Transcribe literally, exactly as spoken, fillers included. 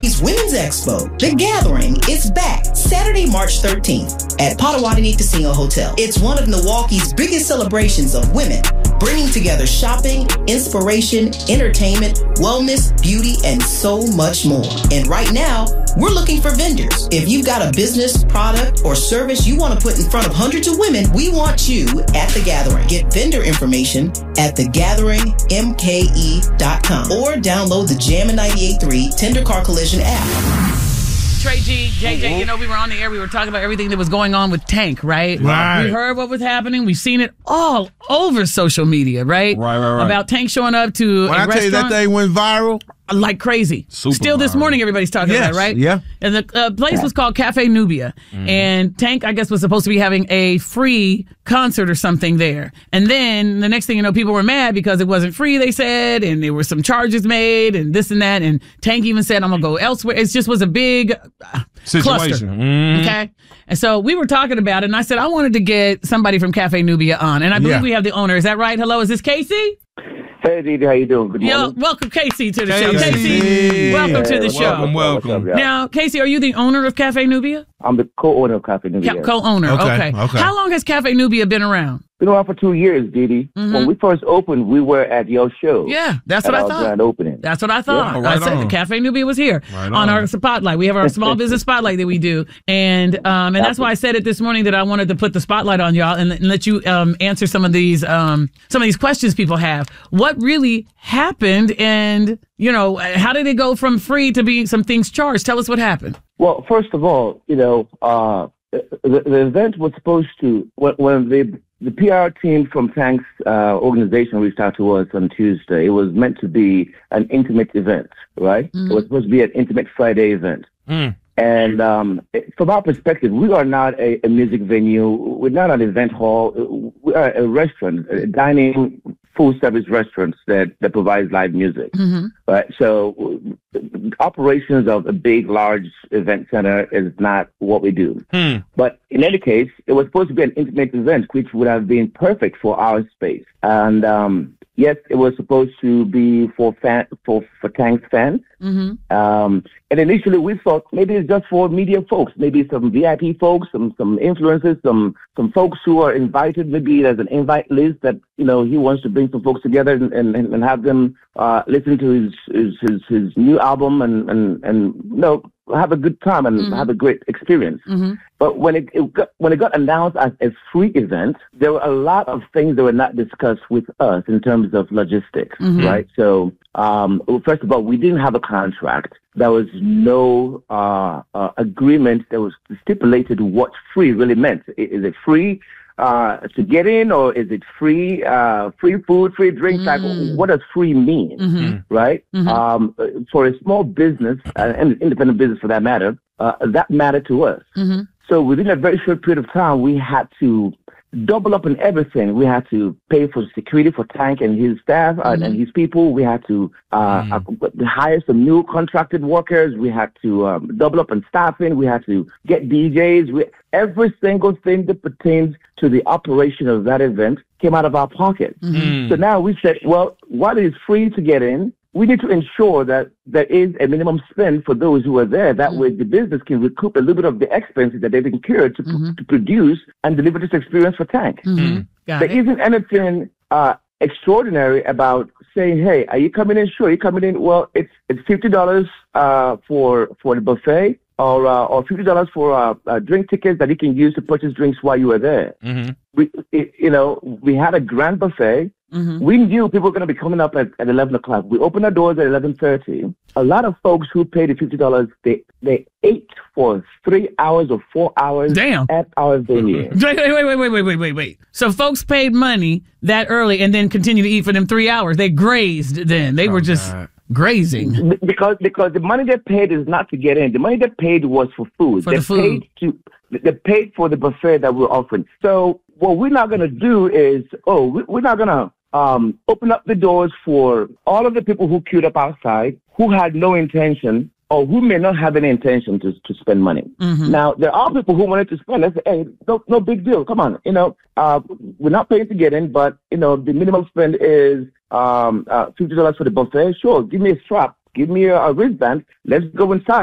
Women's Expo, The Gathering, is back Saturday, March thirteenth at Potawatomi Casino Hotel. It's one of Milwaukee's biggest celebrations of women, bringing together shopping, inspiration, entertainment, wellness, beauty, and so much more. And right now, we're looking for vendors. If you've got a business, product, or service you want to put in front of hundreds of women, we want you at The Gathering. Get vendor information at the gathering m k e dot com or download the Jammin' ninety-eight point three Tender Car Collision app. Trey G, J J, you know, we were on the air. We were talking about everything that was going on with Tank, right? Right. We heard what was happening. We've seen it all over social media, right? Right, right, right. About Tank showing up to when a I restaurant. tell you that thing went viral. Like crazy. Super Still this viral. morning, everybody's talking Yes, about it, right? yeah. And the uh, place was called Cafe Nubia. Mm. And Tank, I guess, was supposed to be having a free concert or something there. And then the next thing you know, people were mad because it wasn't free, they said, and there were some charges made and this and that. And Tank even said, I'm going to go elsewhere. It just was a big uh, cluster. Mm. Okay? And so we were talking about it, and I said, I wanted to get somebody from Cafe Nubia on. And I believe Yeah. we have the owner. Is that right? Hello, is this Casey? Hey, Didi, how you doing? Good Yo, morning. welcome, Casey, to the Casey. show. Casey, welcome to the show. Welcome, welcome. What's up, y'all? Now, Casey, are you the owner of Cafe Nubia? I'm the co-owner of Cafe Nubia. Yeah, co-owner. Okay, Okay. okay. How long has Cafe Nubia been around? Been around for two years, Didi. Mhm. When we first opened, we were at your show. Yeah, that's at what I our thought. grand opening. That's what I thought. Yeah, right I said on. Cafe Nubia was here Right on on. our spotlight. We have our small business spotlight that we do, and um, and that's why I said it this morning that I wanted to put the spotlight on y'all and, and let you um answer some of these um some of these questions people have. What really happened, and you know, how did it go from free to being some things charged? Tell us what happened. Well, first of all, you know, uh, the, the event was supposed to, when, when the, the P R team from Tank's uh, organization reached out to us on Tuesday, it was meant to be an intimate event, right? Mm. It was supposed to be an intimate Friday event. Mm. And um, from our perspective, we are not a, a music venue. We're not an event hall. We are a restaurant, a dining, full-service restaurant that, that provides live music. Mm-hmm. Right? So operations of a big, large event center is not what we do. Hmm. But in any case, it was supposed to be an intimate event, which would have been perfect for our space. And um, yes, it was supposed to be for fan, for for Tank's fans. Mm-hmm. Um, and initially, we thought maybe it's just for media folks, maybe some V I P folks, some some influencers, some some folks who are invited. Maybe there's an invite list that you know he wants to bring some folks together and and, and have them uh, listen to his his his, his new album and and and you know have a good time and Mm-hmm. have a great experience. Mm-hmm. But when it, it got, when it got announced as a free event, there were a lot of things that were not discussed with us in terms of logistics, Mhm. right? So, um, well, first of all, we didn't have a contract. There was no uh, uh, agreement that was stipulated what free really meant. I- Is it free uh, to get in, or is it free uh, free food, free drinks? Mm. Like, what does free mean, Mm-hmm. right? Mhm. Um, for a small business, uh, and independent business for that matter, uh, that mattered to us. Mm-hmm. So within a very short period of time, we had to double up on everything. We had to pay for security for Tank and his staff uh, and his people. We had to uh, uh, hire some new contracted workers. We had to um, double up on staffing. We had to get D Js. We, every single thing that pertains to the operation of that event came out of our pocket. Mm. So now we said, well, while it is free to get in, we need to ensure that there is a minimum spend for those who are there. That way the business can recoup a little bit of the expenses that they've incurred to, Mhm. to produce and deliver this experience for Tank. Mm-hmm. Got There it. isn't anything uh, extraordinary about saying, hey, are you coming in? Sure, you're coming in. Well, it's it's fifty dollars uh, for, for the buffet or uh, or fifty dollars for uh, uh, drink tickets that you can use to purchase drinks while you are there. Mm-hmm. We, it, you know, we had a grand buffet. Mm-hmm. We knew people were going to be coming up at, at eleven o'clock. We opened our doors at eleven thirty. A lot of folks who paid the fifty dollars, they, they ate for three hours or four hours Damn. at our venue. Wait, wait, wait, wait, wait, wait, wait, wait, wait. So folks paid money that early and then continued to eat for them three hours. They grazed then. They were just God. grazing. Be- because because the money they paid is not to get in. The money they paid was for food. For they the food. paid to they paid for the buffet that we're offering. So what we're not going to do is, oh, we- we're not going to um, open up the doors for all of the people who queued up outside, who had no intention or who may not have any intention to, to spend money. Mm-hmm. Now, there are people who wanted to spend. Let's say, hey, no, no big deal. Come on. You know, uh, we're not paying to get in, but, you know, the minimum spend is um, uh, fifty dollars for the buffet. Sure, give me a strap. give me a, a wristband. Let's go inside.